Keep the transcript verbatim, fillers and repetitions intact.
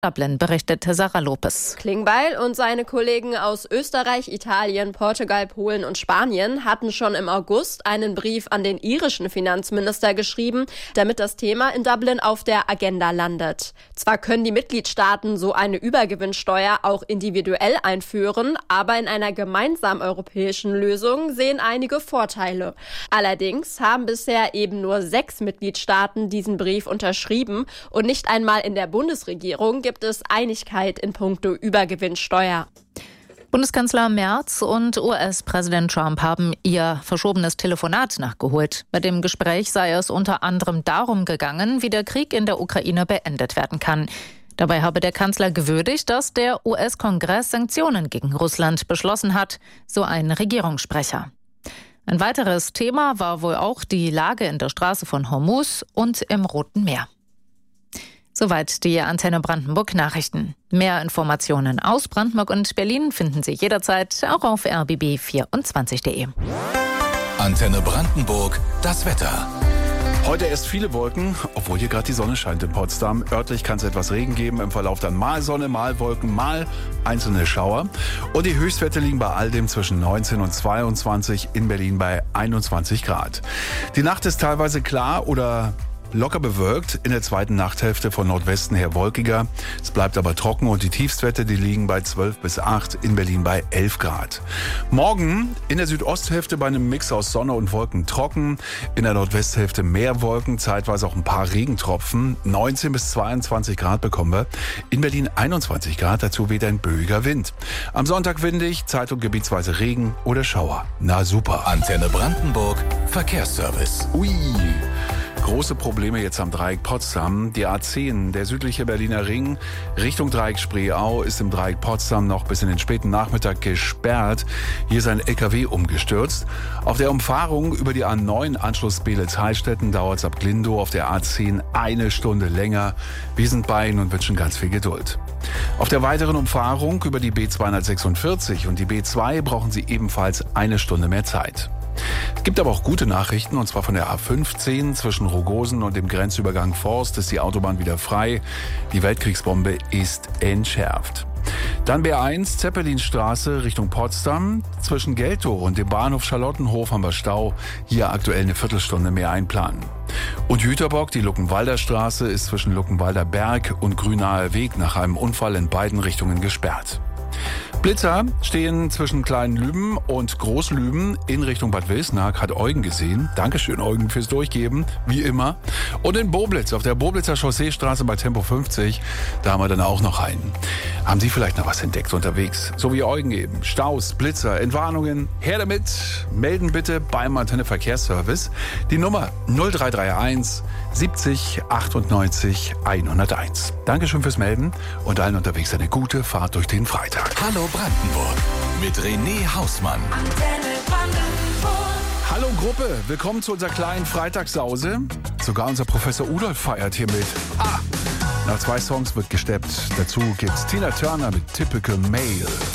Dublin, berichtete Sarah Lopez. Klingbeil und seine Kollegen aus Österreich, Italien, Portugal, Polen und Spanien hatten schon im August einen Brief an den irischen Finanzminister geschrieben, damit das Thema in Dublin auf der Agenda landet. Zwar können die Mitgliedstaaten so eine Übergewinnsteuer auch individuell einführen, aber in einer gemeinsamen europäischen Lösung sehen einige Vorteile. Allerdings haben bisher eben nur sechs Mitgliedstaaten diesen Brief unterschrieben und nicht einmal in der Bundesregierung gibt es Einigkeit in puncto Übergewinnsteuer. Bundeskanzler Merz und U S-Präsident Trump haben ihr verschobenes Telefonat nachgeholt. Bei dem Gespräch sei es unter anderem darum gegangen, wie der Krieg in der Ukraine beendet werden kann. Dabei habe der Kanzler gewürdigt, dass der U S-Kongress Sanktionen gegen Russland beschlossen hat, so ein Regierungssprecher. Ein weiteres Thema war wohl auch die Lage in der Straße von Hormuz und im Roten Meer. Soweit die Antenne Brandenburg Nachrichten. Mehr Informationen aus Brandenburg und Berlin finden Sie jederzeit auch auf r b b vierundzwanzig punkt de. Antenne Brandenburg, das Wetter. Heute erst viele Wolken, obwohl hier gerade die Sonne scheint in Potsdam. Örtlich kann es etwas Regen geben, im Verlauf dann mal Sonne, mal Wolken, mal einzelne Schauer. Und die Höchstwerte liegen bei all dem zwischen neunzehn und zweiundzwanzig, in Berlin bei einundzwanzig Grad. Die Nacht ist teilweise klar oder locker bewölkt, in der zweiten Nachthälfte von Nordwesten her wolkiger. Es bleibt aber trocken und die Tiefstwerte, die liegen bei zwölf bis acht, in Berlin bei elf Grad. Morgen in der Südosthälfte bei einem Mix aus Sonne und Wolken trocken, in der Nordwesthälfte mehr Wolken, zeitweise auch ein paar Regentropfen. neunzehn bis zweiundzwanzig Grad bekommen wir. In Berlin einundzwanzig Grad, dazu weht ein böiger Wind. Am Sonntag windig, zeit- und gebietsweise Regen oder Schauer. Na super. Antenne Brandenburg, Verkehrsservice. Ui. Große Probleme jetzt am Dreieck Potsdam. Die A zehn, der südliche Berliner Ring, Richtung Dreieck Spreeau, ist im Dreieck Potsdam noch bis in den späten Nachmittag gesperrt. Hier ist ein L K W umgestürzt. Auf der Umfahrung über die A neun Anschluss Beelitz-Heilstätten dauert es ab Glindow auf der A zehn eine Stunde länger. Wir sind bei Ihnen und wünschen ganz viel Geduld. Auf der weiteren Umfahrung über die B zweihundertsechsundvierzig und die B zwei brauchen Sie ebenfalls eine Stunde mehr Zeit. Es gibt aber auch gute Nachrichten, und zwar von der A fünfzehn zwischen Rogosen und dem Grenzübergang Forst ist die Autobahn wieder frei. Die Weltkriegsbombe ist entschärft. Dann B eins, Zeppelinstraße Richtung Potsdam. Zwischen Geltow und dem Bahnhof Charlottenhof haben wir Stau. Hier aktuell eine Viertelstunde mehr einplanen. Und Jüterbock, die Luckenwalder Straße, ist zwischen Luckenwalder Berg und Grünaher Weg nach einem Unfall in beiden Richtungen gesperrt. Blitzer stehen zwischen Klein-Lüben und Groß-Lüben in Richtung Bad Wilsnack, hat Eugen gesehen. Dankeschön, Eugen, fürs Durchgeben, wie immer. Und in Boblitz, auf der Boblitzer Chausseestraße bei Tempo fünfzig, da haben wir dann auch noch einen. Haben Sie vielleicht noch was entdeckt unterwegs? So wie Eugen eben. Staus, Blitzer, Entwarnungen, her damit. Melden bitte beim Antenne Verkehrsservice. Die Nummer null drei drei eins siebzig achtundneunzig hunderteins. Dankeschön fürs Melden und allen unterwegs eine gute Fahrt durch den Freitag. Hallo Brandenburg mit René Hausmann. Antenne Brandenburg. Hallo Gruppe, willkommen zu unserer kleinen Freitagssause. Sogar unser Professor Udolf feiert hier mit. Ah, nach zwei Songs wird gesteppt. Dazu gibt's Tina Turner mit Typical Male.